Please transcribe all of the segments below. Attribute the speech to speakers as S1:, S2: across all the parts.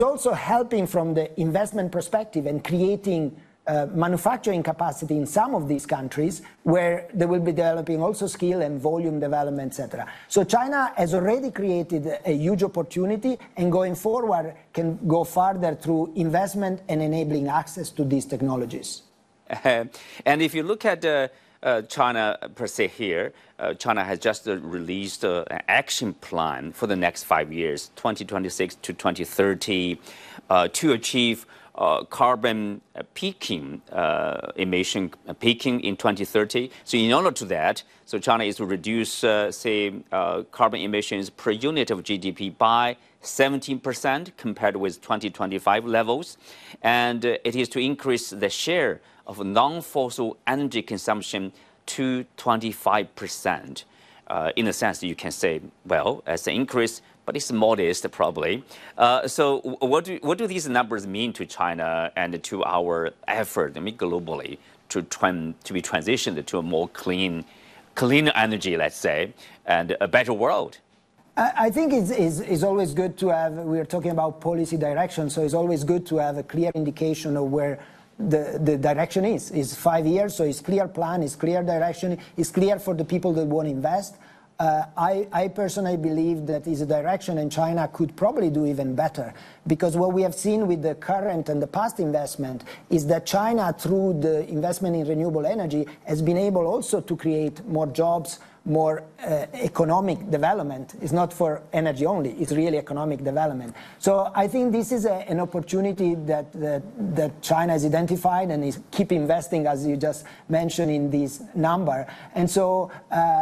S1: also helping from the investment perspective and creating manufacturing capacity in some of these countries where they will be developing also skill and volume development, etc. So China has already created a huge opportunity, and going forward can go further through investment and enabling access to these technologies.
S2: And if you look at China per se here, China has just released an action plan for the next 5 years, 2026 to 2030, to achieve carbon peaking, emission peaking in 2030. So in order to that, so China is to reduce, carbon emissions per unit of GDP by 17% compared with 2025 levels. And it is to increase the share of non-fossil energy consumption to 25%. In a sense, you can say, well, as an increase, but it's modest probably. So what do these numbers mean to China and to our effort, globally, to be transitioned to a more clean energy, let's say, and a better world?
S1: I think it's always good to have, we're talking about policy direction, so it's always good to have a clear indication of where the direction is. It's 5 years, so it's clear plan, it's clear direction, it's clear for the people that want to invest. I personally believe that is a direction, and China could probably do even better, because what we have seen with the current and the past investment is that China, through the investment in renewable energy, has been able also to create more jobs, more economic development. It's not for energy only, it's really economic development. So I think this is an opportunity that China has identified and is keep investing, as you just mentioned, in this number. And so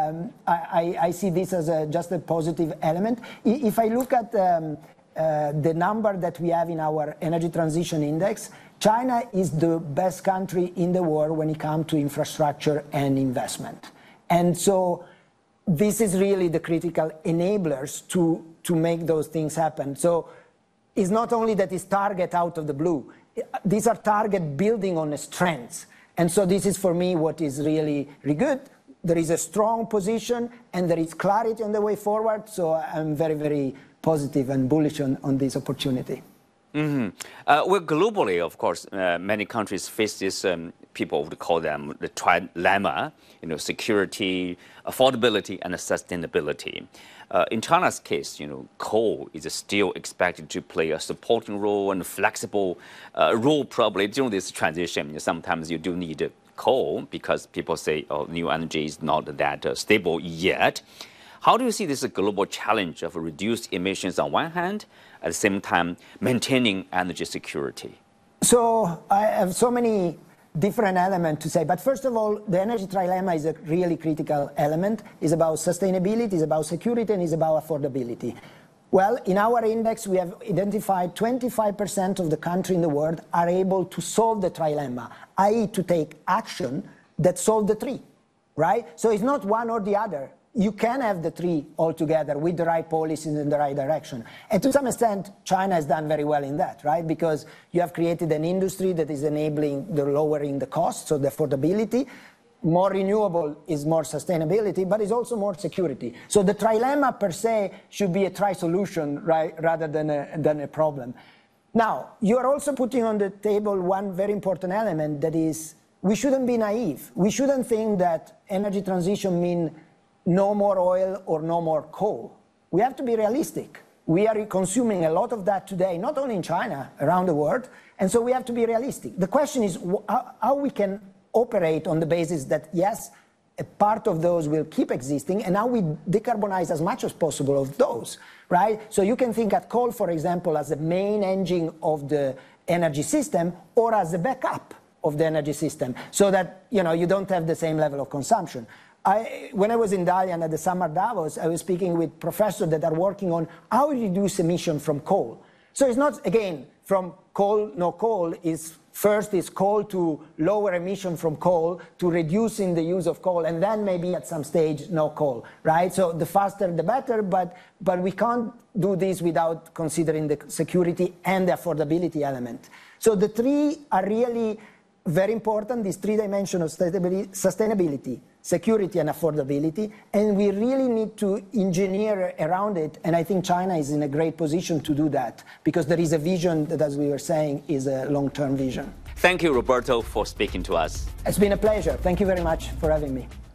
S1: I see this as just a positive element. If I look at the number that we have in our energy transition index, China is the best country in the world when it comes to infrastructure and investment. And so this is really the critical enablers to make those things happen. So it's not only that it's target out of the blue. These are target building on the strengths. And so this is for me what is really, really good. There is a strong position and there is clarity on the way forward. So I'm very, very positive and bullish on this opportunity.
S2: Mm-hmm. Well, globally, of course, many countries face this, people would call them the trilemma, security, affordability, and sustainability. In China's case, coal is still expected to play a supporting role and flexible role probably during this transition. Sometimes you do need coal because people say, oh, new energy is not that stable yet. How do you see this global challenge of reduced emissions on one hand, at the same time maintaining energy security?
S1: So I have so many different elements to say, but first of all, the energy trilemma is a really critical element. It's about sustainability, it's about security, and it's about affordability. Well, in our index, we have identified 25% of the countries in the world are able to solve the trilemma, i.e. to take action that solve the three, right? So it's not one or the other. You can have the three all together with the right policies in the right direction. And to some extent, China has done very well in that, right? Because you have created an industry that is enabling the lowering the cost, so the affordability. More renewable is more sustainability, but it's also more security. So the trilemma per se should be a tri-solution, right, rather than a problem. Now, you are also putting on the table one very important element, that is, we shouldn't be naive. We shouldn't think that energy transition means no more oil or no more coal. We have to be realistic. We are consuming a lot of that today, not only in China, around the world, and so we have to be realistic. The question is how we can operate on the basis that, yes, a part of those will keep existing, and how we decarbonize as much as possible of those, right? So you can think at coal, for example, as the main engine of the energy system, or as a backup of the energy system, so that you don't have the same level of consumption. When I was in Dalian at the Summer Davos, I was speaking with professors that are working on how to reduce emission from coal. So it's not, again, from coal, no coal, first is coal to lower emission from coal, to reducing the use of coal, and then maybe at some stage, no coal, right? So the faster, the better, but we can't do this without considering the security and the affordability element. So the three are really very important, these three dimensions of sustainability, security and affordability, and we really need to engineer around it, and I think China is in a great position to do that, because there is a vision that, as we were saying, is a long-term vision.
S2: Thank you, Roberto, for speaking to us.
S1: It's been a pleasure. Thank you very much for having me.